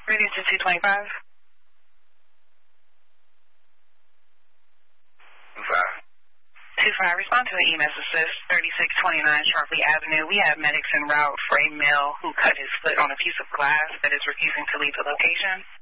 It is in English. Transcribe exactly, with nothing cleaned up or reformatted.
Radio to two twenty-five. two five. two five, respond to an E M S assist, thirty-six twenty-nine Sharpley Avenue. We have medics en route for a male who cut his foot on a piece of glass that is refusing to leave the location.